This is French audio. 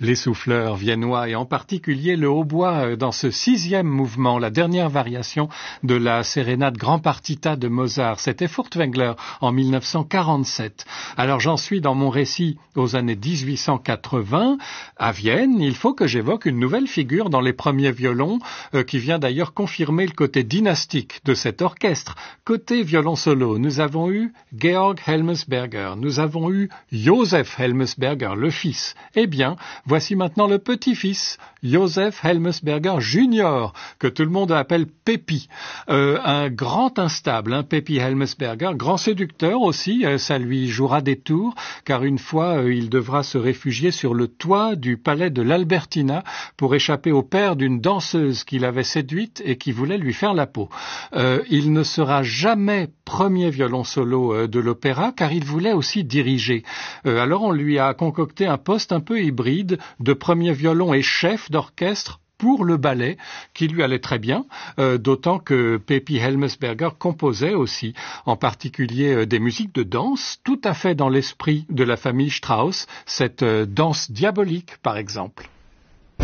Les souffleurs viennois et en particulier le hautbois dans ce 6e mouvement, la dernière variation de la sérénade Grand Partita de Mozart. C'était Furtwängler en 1947. Alors j'en suis dans mon récit aux années 1880. À Vienne, il faut que j'évoque une nouvelle figure dans les premiers violons qui vient d'ailleurs confirmer le côté dynastique de cet orchestre. Côté violon solo, nous avons eu Georg Helmesberger, nous avons eu Joseph Helmesberger, le fils. Eh bien, voici maintenant le petit-fils, Joseph Helmesberger Junior, que tout le monde appelle Pépi. Un grand instable, Pépi Helmesberger, grand séducteur aussi, ça lui jouera des tours, car une fois, il devra se réfugier sur le toit du palais de l'Albertina pour échapper au père d'une danseuse qu'il avait séduite et qui voulait lui faire la peau. Il ne sera jamais premier violon solo de l'opéra, car il voulait aussi diriger. Alors on lui a concocté un poste un peu hybride de premier violon et chef d'orchestre pour le ballet, qui lui allait très bien, d'autant que Pépi Helmesberger composait aussi, en particulier des musiques de danse, tout à fait dans l'esprit de la famille Strauss, cette danse diabolique par exemple.